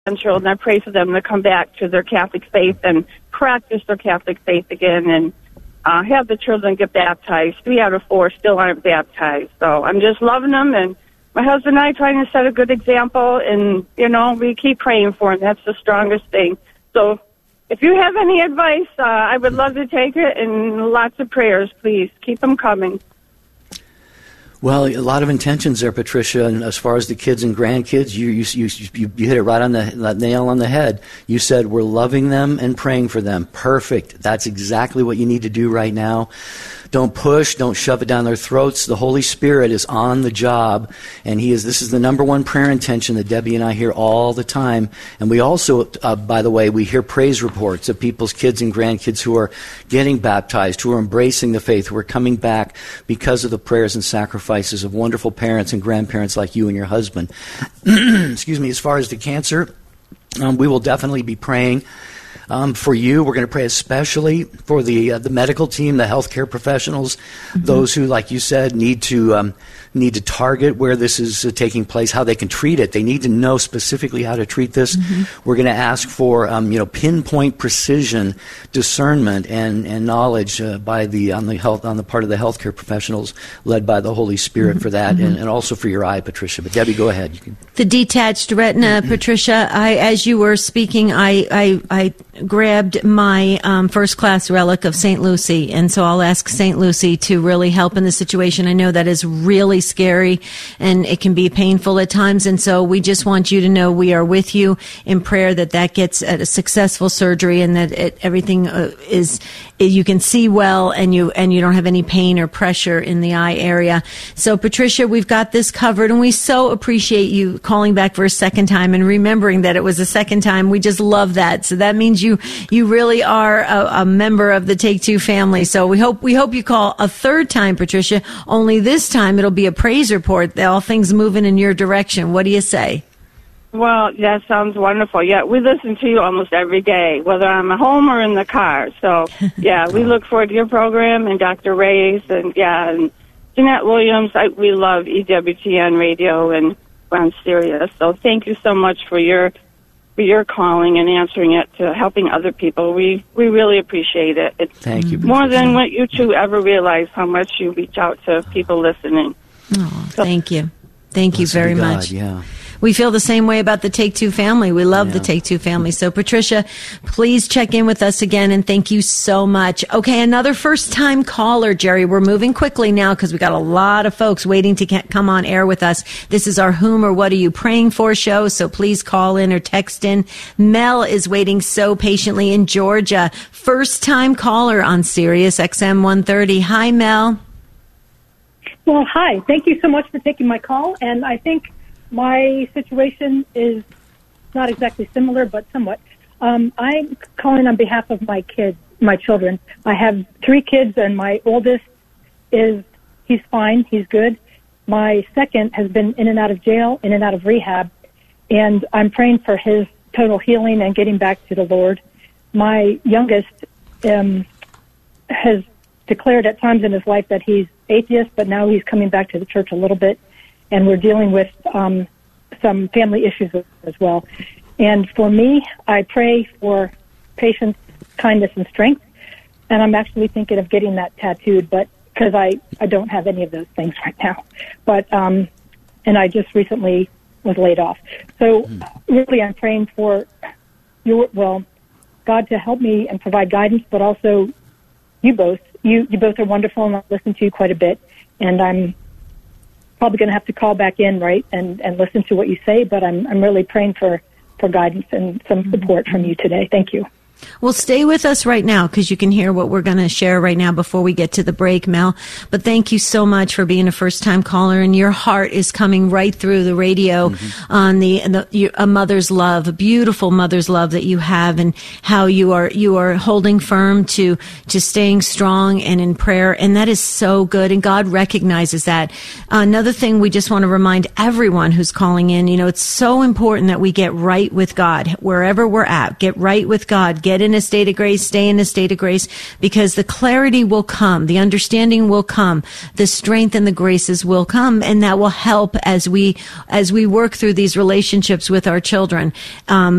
grandchildren. I pray for them to come back to their Catholic faith and practice their Catholic faith again, and have the children get baptized. 3 out of 4 still aren't baptized. So I'm just loving them, and my husband and I trying to set a good example, and, we keep praying for them. That's the strongest thing. So if you have any advice, I would love to take it, and lots of prayers, please. Keep them coming. Well, a lot of intentions there, Patricia. And as far as the kids and grandkids, you hit it right on the nail on the head. You said we're loving them and praying for them. Perfect. That's exactly what you need to do right now. Don't push. Don't shove it down their throats. The Holy Spirit is on the job, and this is the number one prayer intention that Debbie and I hear all the time. And we also, by the way, we hear praise reports of people's kids and grandkids who are getting baptized, who are embracing the faith, who are coming back because of the prayers and sacrifices of wonderful parents and grandparents like you and your husband. Excuse me. As far as the cancer, we will definitely be praying for you. We're going to pray especially for the medical team, the healthcare professionals, those who, like you said, need to target where this is taking place, how they can treat it. They need to know specifically how to treat this. We're going to ask for pinpoint precision, discernment, and knowledge on the part of the healthcare professionals, led by the Holy Spirit for that, and also for your eye, Patricia. But Debbie, go ahead. The detached retina, Patricia. As you were speaking, I grabbed my first-class relic of St. Lucy, and so I'll ask St. Lucy to really help in the situation. I know that is really scary, and it can be painful at times, and so we just want you to know we are with you in prayer that gets a successful surgery, and that everything you can see well, and you don't have any pain or pressure in the eye area. So, Patricia, we've got this covered, and we so appreciate you calling back for a second time and remembering that it was a second time. We just love that. So that means you really are a member of the Take Two family. So we hope you call a third time, Patricia. Only this time it'll be a praise report. All things moving in your direction. What do you say? Well, that sounds wonderful. Yeah, we listen to you almost every day, whether I'm at home or in the car. So, yeah, we look forward to your program and Dr. Ray's and Jeanette Williams. We love EWTN radio, and we're on Sirius. So thank you so much for your calling and answering it, to helping other people. We really appreciate it. It's Thank you, more than what you two ever realize, how much you reach out to people listening. Oh, thank you. Thank you very much. Yeah. We feel the same way about the Take Two family. We love the Take Two family. So, Patricia, please check in with us again, and thank you so much. Okay, another first-time caller, Jerry. We're moving quickly now because we got a lot of folks waiting to come on air with us. This is our Whom or What Are You Praying For show, so please call in or text in. Mel is waiting so patiently in Georgia. First-time caller on Sirius XM 130. Hi, Mel. Well, hi. Thank you so much for taking my call, and I think my situation is not exactly similar, but somewhat. I'm calling on behalf of my children. I have 3 kids, and my oldest he's fine, he's good. My second has been in and out of jail, in and out of rehab, and I'm praying for his total healing and getting back to the Lord. My youngest has declared at times in his life that he's atheist, but now he's coming back to the church a little bit. And we're dealing with some family issues as well. And for me, I pray for patience, kindness, and strength. And I'm actually thinking of getting that tattooed, but because I don't have any of those things right now. But and I just recently was laid off. So really, I'm praying for God to help me and provide guidance, but also you both. You both are wonderful, and I listen to you quite a bit. And I'm probably going to have to call back in, right, and listen to what you say, but I'm really praying for guidance and some support from you today. Thank you. Well, stay with us right now because you can hear what we're going to share right now before we get to the break, Mel. But thank you so much for being a first-time caller, and your heart is coming right through the radio on a mother's love, a beautiful mother's love that you have, and how you are holding firm to staying strong and in prayer, and that is so good, and God recognizes that. Another thing we just want to remind everyone who's calling in, it's so important that we get right with God wherever we're at. Get right with God. Get get in a state of grace, stay in a state of grace, because the clarity will come, the understanding will come, the strength and the graces will come, and that will help as we work through these relationships with our children.